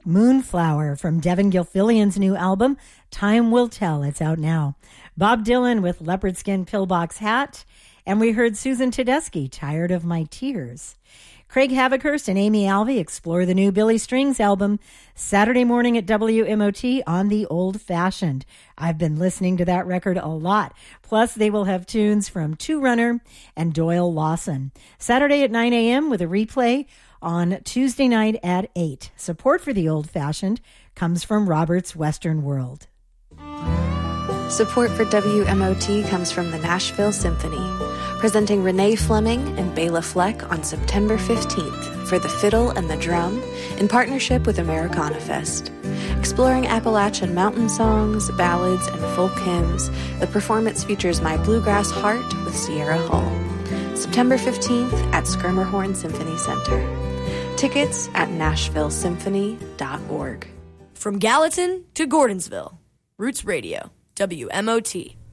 Moonflower from Devin Gilfillian's new album, Time Will Tell. It's out now. Bob Dylan with Leopard Skin Pillbox Hat. And we heard Susan Tedeschi, Tired of My Tears. Craig Havikhurst and Amy Alvey explore the new Billy Strings album Saturday morning at WMOT on The Old Fashioned. I've been listening to that record a lot. Plus, they will have tunes from Two Runner and Doyle Lawson. Saturday at 9 a.m. with a replay on Tuesday night at 8. Support for The Old Fashioned comes from Robert's Western World. Support for WMOT comes from the Nashville Symphony, presenting Renee Fleming and Bela Fleck on September 15th for the fiddle and the drum in partnership with Americana Fest. Exploring Appalachian mountain songs, ballads, and folk hymns, the performance features My Bluegrass Heart with Sierra Hull. September 15th at Schermerhorn Symphony Center. Tickets at NashvilleSymphony.org. From Gallatin to Gordonsville, Roots Radio, WMOT.